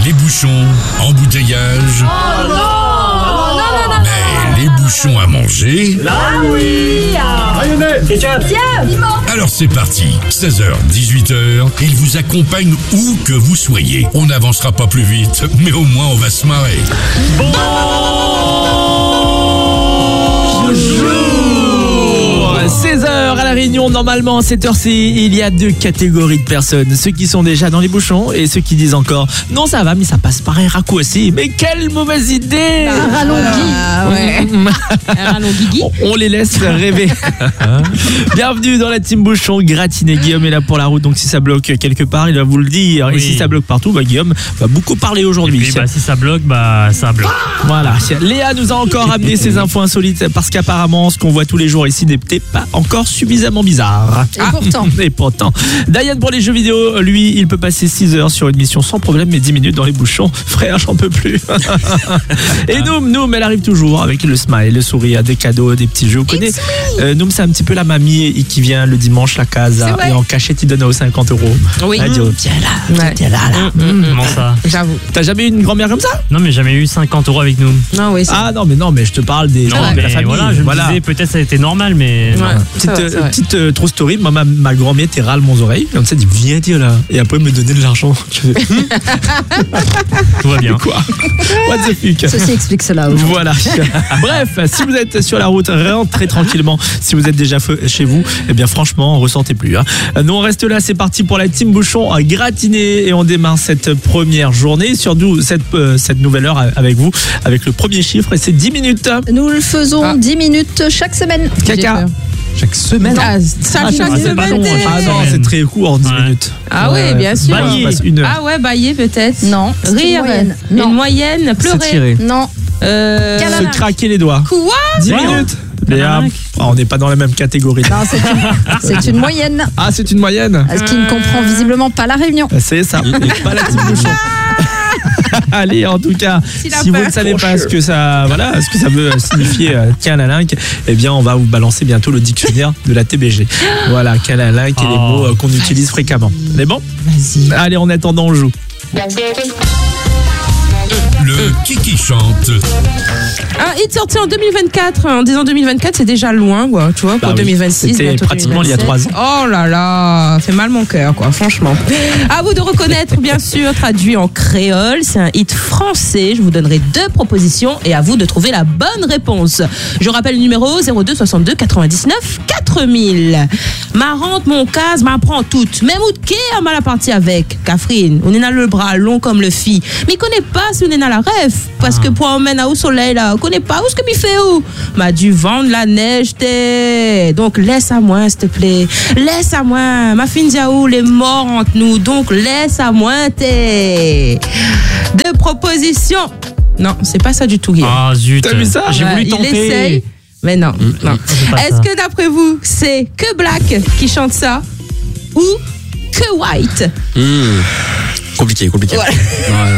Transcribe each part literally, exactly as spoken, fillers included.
les bouchons, embouteillages. Oh non, non, non, non, non. Mais les bouchons à manger. Là oui. Mayonnaise, ketchup. Tiens, piment. Alors c'est parti, seize heures, dix-huit heures, il vous accompagne où que vous soyez. On n'avancera pas plus vite, mais au moins on va se marrer. seize heures à La Réunion, normalement à cette heure-ci, il y a deux catégories de personnes. Ceux qui sont déjà dans les bouchons et ceux qui disent encore « Non, ça va, mais ça passe par un raccourci. » Mais quelle mauvaise idée! Un rallongi. Ah ouais. Un rallongi. On les laisse rêver. Bienvenue dans la team bouchon gratiné. Guillaume est là pour la route, donc si ça bloque quelque part, il va vous le dire. Oui. Et si ça bloque partout, bah, Guillaume va beaucoup parler aujourd'hui. Et puis, bah, si ça bloque, bah ça bloque. Voilà. Léa nous a encore amené ses infos insolites parce qu'apparemment, ce qu'on voit tous les jours ici n'était pas encore suffisamment bizarre. Et pourtant. Et pourtant. Diane, pour les jeux vidéo, lui, il peut passer six heures sur une mission sans problème, mais dix minutes dans les bouchons. Frère, j'en peux plus. Et Noum, Noum, elle arrive toujours avec le smile, le sourire, des cadeaux, des petits jeux. Vous connaissez euh, Noum, c'est un petit peu la mamie qui vient le dimanche la casa et en cachette, il donne aux cinquante euros. Oui. Elle dit, oh, viens là, Ouais. viens là, là. Comment ça? J'avoue. T'as jamais eu une grand-mère comme ça? Non, mais jamais eu cinquante euros avec nous. Non, oui, c'est Ah non, mais non, mais je te parle des Non, de mais la famille. voilà, je me disais peut-être ça a été normal, mais non. Ouais. Petite, C'est vrai, c'est euh, vrai. petite euh, true story, moi, ma, ma grand-mère était râle mon oreille, comme ça, elle dit viens dire là, et après me donner de l'argent. Je fais, Tout va bien. quoi? What the fuck? Ceci explique cela aujourd'hui. Voilà. Bref, si vous êtes sur la route, rentrez tranquillement. Si vous êtes déjà fe- chez vous, eh bien franchement, ressentez plus. Hein. Nous on reste là, c'est parti pour la team bouchon à gratiner et on démarre cette première journée. Surtout cette euh, cette nouvelle heure avec vous, avec le premier chiffre et c'est dix minutes. Nous le faisons Ah. dix minutes chaque semaine. Caca. Chaque semaine. Ah, ça, Ah, chaque c'est semaine. pas long, t'es- Ah non, c'est très court, dix Ouais. minutes. Ah oui, bien sûr. Bah, on passe une heure. Ah ouais, bailler peut-être. Non, c'est une Rire. moyenne. Une Non. moyenne. Pleurer. Non. Euh... Câlin. Se craquer les doigts. Quoi? dix Ouais. minutes. Léa, oh, on n'est pas dans la même catégorie. Non, c'est une, c'est une moyenne. Ah, c'est une moyenne. Ce qui ne comprend visiblement pas la réunion. C'est ça, et pas la team bouchon. Allez, en tout cas, S'il a si vous peur. ne savez pas ce que ça, voilà, ce que ça veut signifier euh, câlin-linque, eh bien, on va vous balancer bientôt le dictionnaire de la T B G. Voilà, câlin-linque et les Oh. mots euh, qu'on utilise fréquemment. C'est bon? Vas-y. Allez, en attendant, on joue. Le Kiki chante. Un hit sorti en deux mille vingt-quatre. En disant deux mille vingt-quatre, c'est déjà loin, quoi. Tu vois, pour Bah oui, deux mille vingt-six. c'était bientôt pratiquement il y a deux mille vingt-sept. Oh là là, fait mal mon cœur, quoi, franchement. À vous de reconnaître, bien sûr, traduit en créole. C'est un hit français. Je vous donnerai deux propositions et à vous de trouver la bonne réponse. Je rappelle le numéro zéro deux soixante-deux quatre-vingt-dix-neuf quatre mille. Ma rente, mon case, m'apprend toute. Même où de qui a mal à partir avec. Catherine, on est dans le bras long comme le fi. Mais il connaît pas si on est dans la rêve. Parce que pour emmèner au soleil, là, on connaît pas où ce que m'y fait où. M'a du vent, de la neige, t'es. Donc laisse à moi, s'il te plaît. Laisse à moi. Ma fille Diaou, les morts entre nous. Donc laisse à moi, t'es. Deux propositions. Non, c'est pas ça du tout, Guillaume. Ah zut. T'as vu ça? J'ai Ouais, voulu il tenter. essaye, mais non. non. C'est pas Est-ce ça. que d'après vous, c'est que Black qui chante ça ou que White? Compliqué, compliqué. Voilà. Ouais,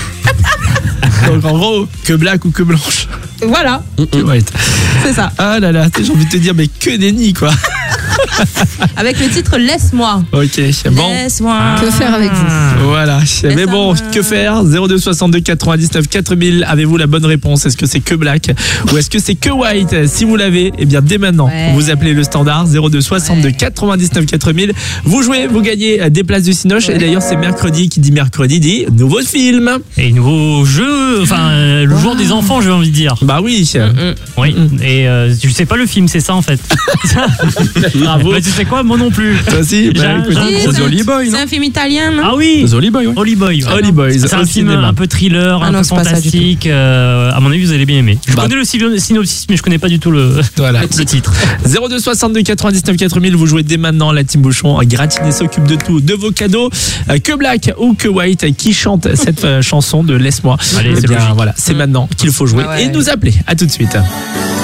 non. Donc, en gros, que black ou que blanche. Voilà, Que white. c'est ça. Ah là là, j'ai envie de te dire, mais que nenni, quoi. Avec le titre Laisse-moi. Ok, bon. Laisse-moi. Que faire avec vous? Voilà. Mais bon, ça va. que faire? zéro deux soixante-deux quatre-vingt-dix-neuf quatre mille. Avez-vous la bonne réponse? Est-ce que c'est que black ou est-ce que c'est que white? Si vous l'avez, eh bien dès maintenant, Ouais. vous appelez le standard zéro deux soixante-deux Ouais. quatre-vingt-dix-neuf quatre mille. Vous jouez, vous gagnez des places du Cinoche. Et d'ailleurs, c'est mercredi qui dit mercredi dit nouveau film. Et nouveau jeu, enfin euh, le jour des enfants, j'ai envie de dire. Bah oui. Oui. Et euh, je sais pas le film, c'est ça en fait. Bravo. Mais tu sais quoi, moi non plus. Toi aussi. Bah, J'ai- écoute, j'ai- Si, c'est c'est un- Holly Boy, non? C'est un film italien, non? Ah oui. C'est Holly Boy, ouais. Holly Boy. ouais. Holly Boys, C'est au un film cinéma. un peu thriller, Ah un non, peu c'est pas ça du tout. fantastique. euh, à mon avis, vous allez bien aimer. Je Bah. connais le syno- synopsis, mais je connais pas du tout le, Voilà. le titre. zéro deux soixante-deux quatre-vingt-dix-neuf quatre mille, vous jouez dès maintenant. La team Bouchon, Gratiné s'occupe de tout, de vos cadeaux. Euh, Que Black ou que White qui chante cette euh, chanson de Laisse-moi. Allez, Eh c'est bien, logique. voilà, c'est maintenant qu'il faut jouer Ah ouais. et nous appeler. À tout de suite.